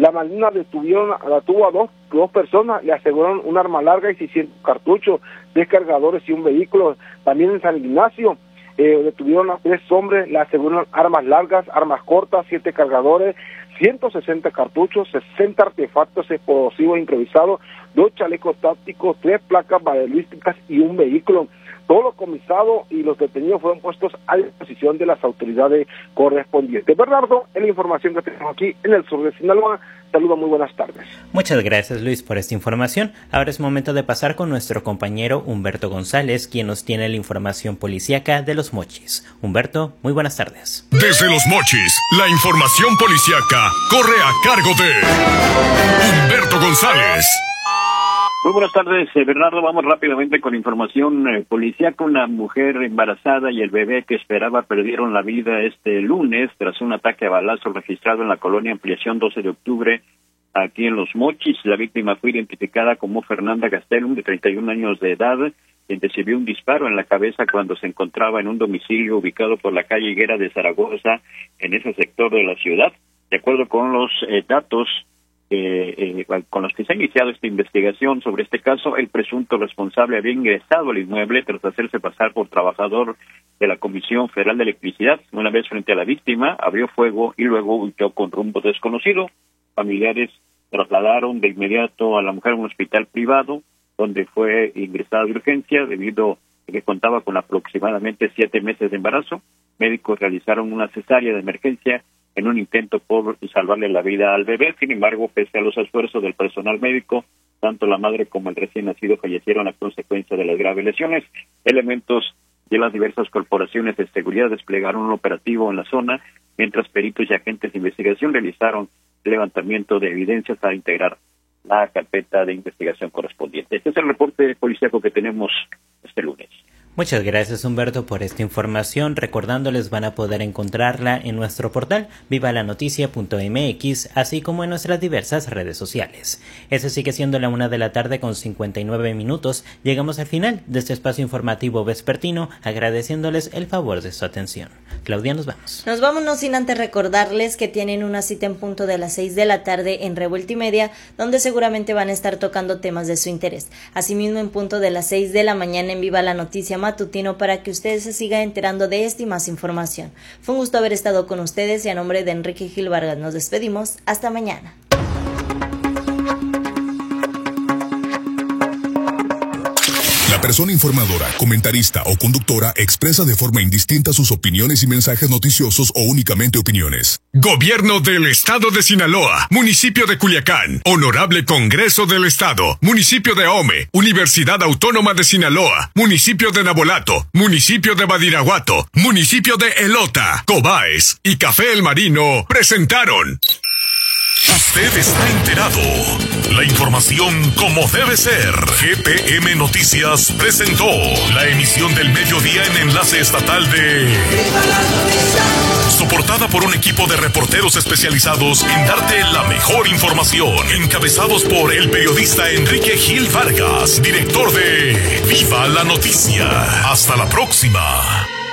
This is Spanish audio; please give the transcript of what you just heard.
La Marina detuvo a dos personas, le aseguraron un arma larga y 600 cartuchos, 10 cargadores y un vehículo. También en San Ignacio detuvieron a 3 hombres, le aseguraron armas largas, armas cortas, 7 cargadores, 160 cartuchos, 60 artefactos explosivos improvisados, 2 chalecos tácticos, 3 placas balísticas y un vehículo. Todo lo comisado y los detenidos fueron puestos a disposición de las autoridades correspondientes. Bernardo, es la información que tenemos aquí en el sur de Sinaloa. Saludos, muy buenas tardes. Muchas gracias, Luis, por esta información. Ahora es momento de pasar con nuestro compañero Humberto González, quien nos tiene la información policíaca de Los Mochis. Humberto, muy buenas tardes. Desde Los Mochis, la información policíaca corre a cargo de Humberto González. Muy buenas tardes, Bernardo. Vamos rápidamente con información policíaca. Una mujer embarazada y el bebé que esperaba perdieron la vida este lunes tras un ataque a balazo registrado en la colonia Ampliación 12 de octubre, aquí en Los Mochis. La víctima fue identificada como Fernanda Gastelum, de 31 años de edad, quien recibió un disparo en la cabeza cuando se encontraba en un domicilio ubicado por la calle Higuera de Zaragoza, en ese sector de la ciudad. De acuerdo con los datos con los que se ha iniciado esta investigación sobre este caso, el presunto responsable había ingresado al inmueble tras hacerse pasar por trabajador de la Comisión Federal de Electricidad. Una vez frente a la víctima, abrió fuego y luego huyó con rumbo desconocido. Familiares trasladaron de inmediato a la mujer a un hospital privado, donde fue ingresada de urgencia debido a que contaba con aproximadamente 7 meses de embarazo. Médicos realizaron una cesárea de emergencia en un intento por salvarle la vida al bebé. Sin embargo, pese a los esfuerzos del personal médico, tanto la madre como el recién nacido fallecieron a consecuencia de las graves lesiones. Elementos de las diversas corporaciones de seguridad desplegaron un operativo en la zona, mientras peritos y agentes de investigación realizaron levantamiento de evidencias para integrar la carpeta de investigación correspondiente. Este es el reporte policíaco que tenemos este lunes. Muchas gracias, Humberto, por esta información. Recordándoles, van a poder encontrarla en nuestro portal vivalanoticia.mx, así como en nuestras diversas redes sociales. Eso sigue siendo la 1:59 p.m. Llegamos al final de este espacio informativo vespertino, agradeciéndoles el favor de su atención. Claudia, nos vamos. Nos vamos, no sin antes recordarles que tienen una cita en punto de las 6 de la tarde en Revuelta y Media, donde seguramente van a estar tocando temas de su interés. Asimismo, en punto de las 6 de la mañana en Viva la Noticia Matutino, para que ustedes se sigan enterando de esta y más información. Fue un gusto haber estado con ustedes y a nombre de Enrique Gil Vargas nos despedimos. Hasta mañana. La persona informadora, comentarista o conductora expresa de forma indistinta sus opiniones y mensajes noticiosos o únicamente opiniones. Gobierno del Estado de Sinaloa, Municipio de Culiacán, Honorable Congreso del Estado, Municipio de Ahome, Universidad Autónoma de Sinaloa, Municipio de Nabolato, Municipio de Badiraguato, Municipio de Elota, Cobaes y Café El Marino presentaron. Usted está enterado. La información como debe ser. GPM Noticias presentó la emisión del mediodía en enlace estatal de... Soportada por un equipo de reporteros especializados en darte la mejor información. Encabezados por el periodista Enrique Gil Vargas, director de Viva la Noticia. Hasta la próxima.